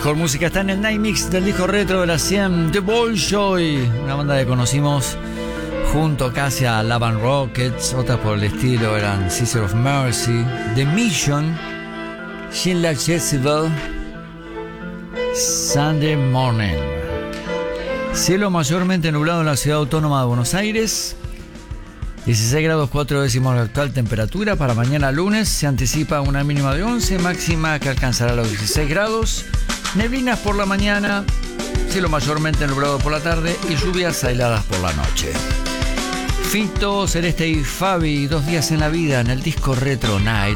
mejor música está en el Night Mix del disco retro de la 100, The Bolshoi, una banda que conocimos junto casi a Love and Rockets, otras por el estilo eran Sister of Mercy, The Mission, Sheila Jezebel, Sunday Morning. Cielo mayormente nublado en la ciudad autónoma de Buenos Aires. 16 grados 4 décimos la actual temperatura. Para mañana lunes se anticipa una mínima de 11, máxima que alcanzará los 16 grados. Neblinas por la mañana, cielo mayormente nublado por la tarde y lluvias aisladas por la noche. Fito, Celeste y Fabi, 2 días en la vida en el disco Retro Night.